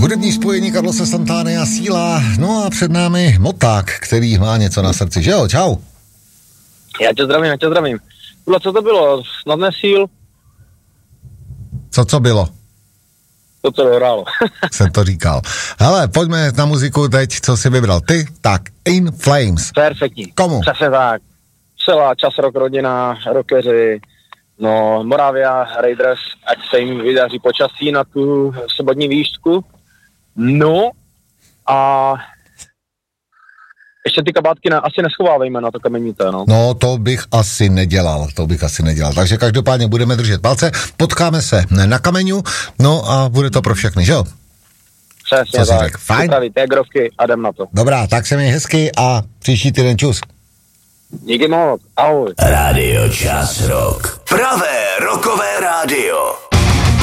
Hudební spojení Carlose Santany a Síla, no a před námi Moták, který má něco na srdci, že jo? Čau. Já tě zdravím. Tohle, co to bylo? Snadné síl? Co bylo? To, co dohrálo. Jsem to říkal. Hele, pojďme na muziku teď, co jsi vybral ty? Tak, In Flames. Perfektní. Komu? Přesně tak. Celá čas rock rodina, rockeři, no Moravia Raiders, ať se jim vydaří počasí na tu sobotní výšku. No a ještě ty kabátky asi neschovávejme na to kamenité, no. No, to bych asi nedělal. Takže každopádně budeme držet palce, potkáme se na Kameňu, no a bude to pro všechny, že jo? Přesně tak. Fajn. Tegrovky a jdem na to. Dobrá, tak se měj hezky a příští týden čus. Díky moc, ahoj. Rádio Čas Rock. Pravé rockové rádio.